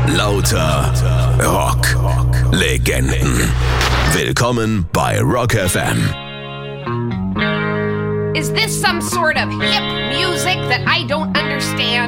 Lauter Rock. Legenden. Willkommen bei Rock FM. Is this some sort of hip music that I don't understand?